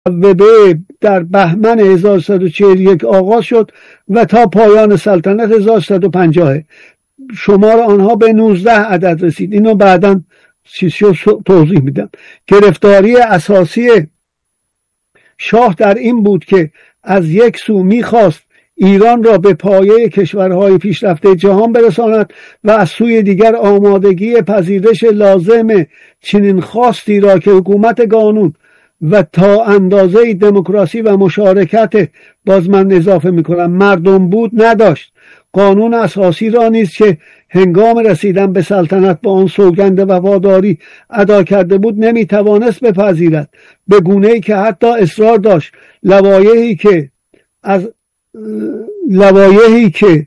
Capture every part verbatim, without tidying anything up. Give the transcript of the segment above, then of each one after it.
مصوبه در بهمن هزار و سیصد و چهل و یک آغاز شد و تا پایان سلطنت هزار و سیصد و پنجاه شمار آنها به نوزده عدد رسید. اینو بعداً چیزشو توضیح میدم. گرفتاری اساسی شاه در این بود که از یک سو میخواست ایران را به پایه کشورهای پیشرفته جهان برساند و از سوی دیگر آمادگی پذیرش لازم چنین خواستی را که حکومت قانون و تا اندازه دموکراسی و مشارکت، باز من اضافه میکنم مردم بود، نداشت. قانون اساسی را نیز که هنگام رسیدن به سلطنت با آن سوگند وفاداری ادا کرده بود نمیتوانست بپذیرد، به گونه‌ای که حتی اصرار داشت لوایحی که از لوایحی که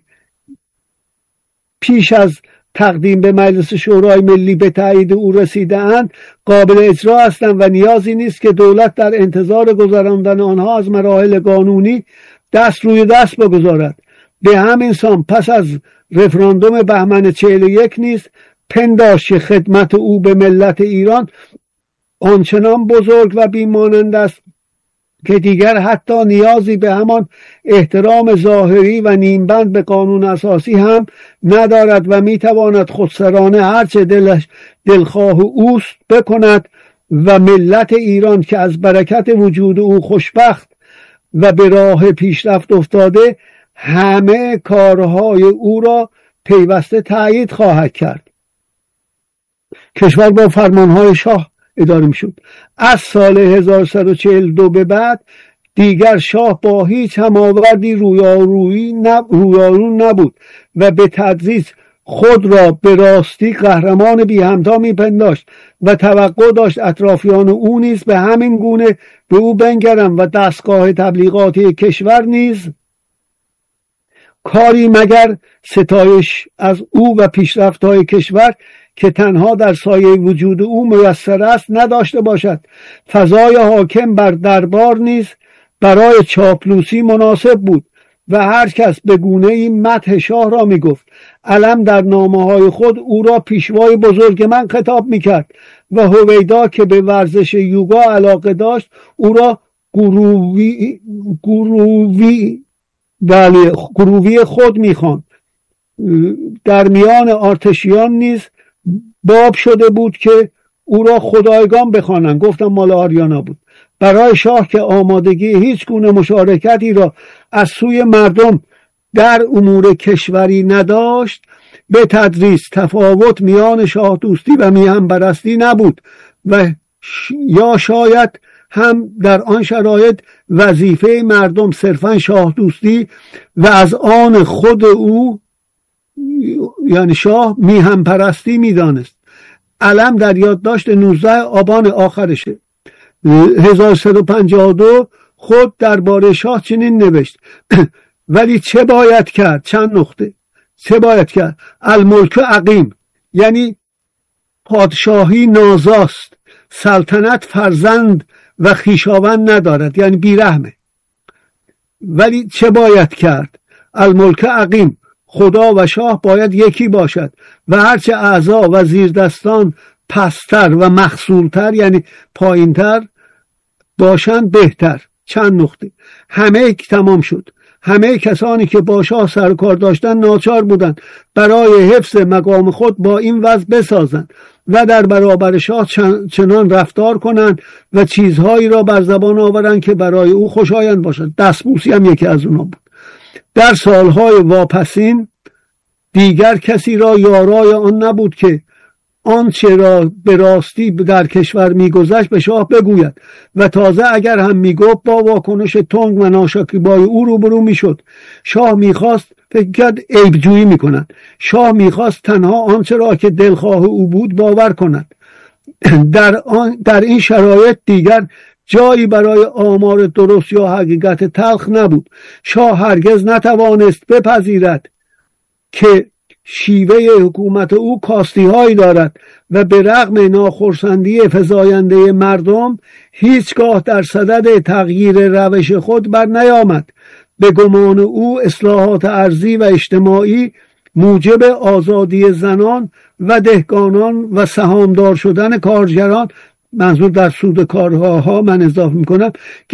پیش از تقدیم به مجلس شورای ملی به تایید او رسیده اند قابل اجرا هستند و نیازی نیست که دولت در انتظار گذراندن آنها از مراحل قانونی دست روی دست بگذارد. به همین سان پس از رفراندوم بهمن چهل و یک نیز پنداشت که خدمت او به ملت ایران آنچنان بزرگ و بیمانند است که دیگر حتی نیازی به همان احترام ظاهری و نیمبند به قانون اساسی هم ندارد و میتواند خودسرانه هرچه دلش دلخواه اوست بکند و ملت ایران که از برکت وجود او خوشبخت و به راه پیشرفت افتاده همه کارهای او را پیوسته تأیید خواهد کرد. کشور با فرمانهای شاه اداره می شد. از سال هزار و سیصد و چهل و دو به بعد دیگر شاه با هیچ هماوردی رویارویی نب... رویارو نبود و به تدریج خود را به راستی قهرمان بی همتا می پنداشت و توقع داشت اطرافیان او نیز به همین گونه به او بنگرند و دستگاه تبلیغاتی کشور نیز کاری مگر ستایش از او و پیشرفت‌های کشور که تنها در سایه وجود او میسر است نداشته باشد. فضای حاکم بر دربار نیز برای چاپلوسی مناسب بود و هر کس به گونه‌ای مدح شاه را میگفت. علم در نامه‌های خود او را پیشوای بزرگ من خطاب میکرد و هویدا که به ورزش یوگا علاقه داشت او را گرووی گرووی بله گرووی خود میخواند. در میان آرتشیان نیز باب شده بود که او را خدایگان بخوانند. گفتم مال آریانا بود. برای شاه که آمادگی هیچ گونه مشارکتی را از سوی مردم در امور کشوری نداشت، به تدریج تفاوت میان شاه دوستی و میهن پرستی نبود و ش... یا شاید هم در آن شرایط وظیفه مردم صرفاً شاه دوستی و از آن خود او یعنی شاه میهن پرستی میدانست. علم در یادداشت نوزده آبان آخرشه هزار و سیصد و پنجاه و دو خود درباره شاه چنین نوشت ولی چه باید کرد؟ چند نقطه. چه باید کرد؟ الملک عقیم، یعنی پادشاهی نازاست، سلطنت فرزند و خویشاوند ندارد، یعنی بیرحمه. ولی چه باید کرد؟ الملک عقیم، خدا و شاه باید یکی باشد و هرچه اعضا و زیردستان پستر و مخصولتر یعنی پایینتر باشند بهتر. چند نقطه. همه تمام شد. همه کسانی که با شاه سر کار داشتند ناچار بودند برای حفظ مقام خود با این وضع بسازند و در برابر شاه چنان رفتار کنند و چیزهایی را بر زبان آورند که برای او خوشایند باشد. دستبوسی هم یکی از اونا بود. در سالهای واپسین دیگر کسی را یارای آن نبود که آنچه را به راستی در کشور میگذشت به شاه بگوید و تازه اگر هم میگفت با واکنش تند و ناشکیبای او روبرو میشد. شاه میخواست فکر کرد عیبجویی میکند. شاه میخواست تنها آنچه را که دلخواه او بود باور کند. در, آن در این شرایط دیگر جایی برای آمار درست یا حقیقت تلخ نبود. شاه هرگز نتوانست بپذیرد که شیوه حکومت او کاستی هایی دارد و به رغم ناخرسندی فزاینده مردم هیچگاه در صدد تغییر روش خود بر نیامد. به گمان او اصلاحات ارضی و اجتماعی موجب آزادی زنان و دهقانان و سهامدار شدن کارگران منظور در سود کارها من اضافه میکنم